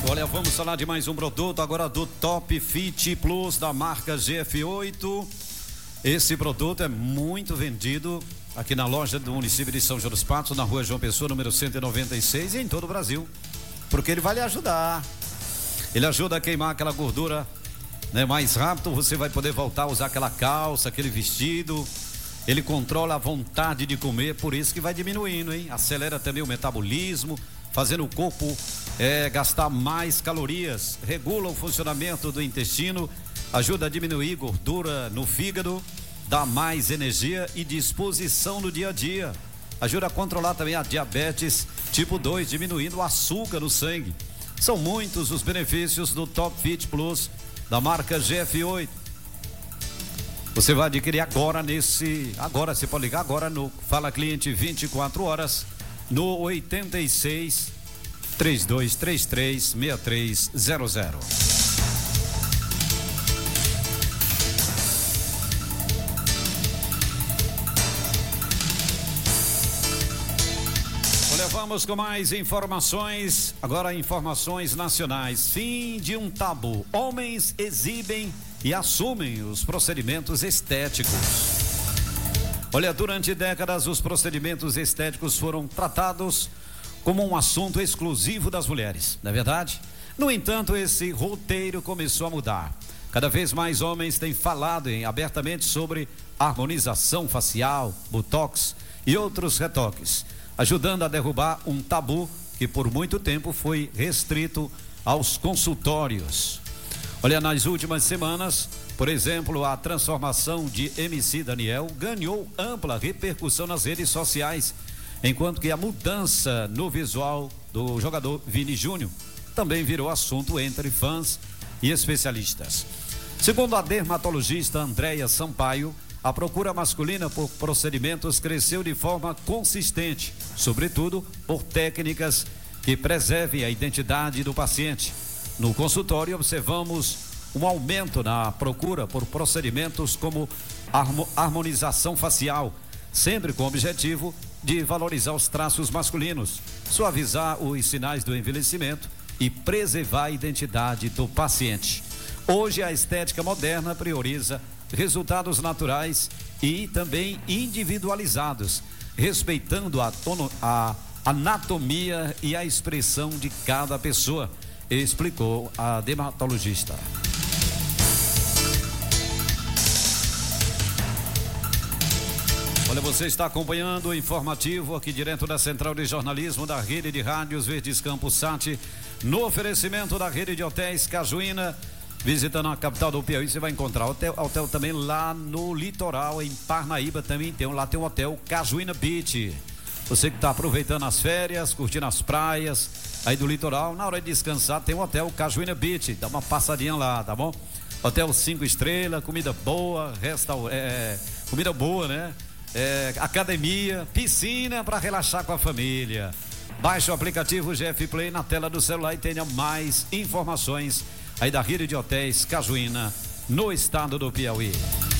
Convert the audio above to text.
Olha, vamos falar de mais um produto agora do Top Fit Plus da marca GF8. Esse produto é muito vendido aqui na loja do município de São João dos Patos, na rua João Pessoa, número 196, e em todo o Brasil, porque ele vai lhe ajudar. Ele ajuda a queimar aquela gordura, né, mais rápido. Você vai poder voltar a usar aquela calça, aquele vestido. Ele controla a vontade de comer, por isso que vai diminuindo, hein? Acelera também o metabolismo, fazendo o corpo gastar mais calorias, regula o funcionamento do intestino, ajuda a diminuir gordura no fígado, dá mais energia e disposição no dia a dia. Ajuda a controlar também a diabetes tipo 2, diminuindo o açúcar no sangue. São muitos os benefícios do Top Fit Plus da marca GF8. Você vai adquirir agora você pode ligar agora no Fala Cliente 24 horas no 86 3233 6300. Olha, vamos com mais informações. Agora informações nacionais. Fim de um tabu. Homens exibem e assumem os procedimentos estéticos. Olha, durante décadas os procedimentos estéticos foram tratados como um assunto exclusivo das mulheres, não é verdade? No entanto, esse roteiro começou a mudar. Cada vez mais homens têm falado abertamente sobre harmonização facial, botox e outros retoques, ajudando a derrubar um tabu que por muito tempo foi restrito aos consultórios. Olha, nas últimas semanas, por exemplo, a transformação de MC Daniel ganhou ampla repercussão nas redes sociais, enquanto que a mudança no visual do jogador Vini Júnior também virou assunto entre fãs e especialistas. Segundo a dermatologista Andréia Sampaio, a procura masculina por procedimentos cresceu de forma consistente, sobretudo por técnicas que preservem a identidade do paciente. No consultório, observamos um aumento na procura por procedimentos como harmonização facial, sempre com o objetivo de valorizar os traços masculinos, suavizar os sinais do envelhecimento e preservar a identidade do paciente. Hoje, a estética moderna prioriza resultados naturais e também individualizados, respeitando a anatomia e a expressão de cada pessoa, explicou a dermatologista. Olha, você está acompanhando o informativo aqui direto da Central de Jornalismo da Rede de Rádios Verdes Campos Sat, no oferecimento da Rede de Hotéis Cajuína. Visitando a capital do Piauí, você vai encontrar hotel também lá no litoral, em Parnaíba também tem um hotel Cajuína Beach. Você que está aproveitando as férias, curtindo as praias aí do litoral, na hora de descansar tem um hotel Cajuína Beach, dá uma passadinha lá, tá bom? Hotel 5 estrelas, comida boa, comida boa, né? Academia, piscina para relaxar com a família. Baixe o aplicativo GF Play na tela do celular e tenha mais informações aí da Rede de Hotéis Cajuína, no estado do Piauí.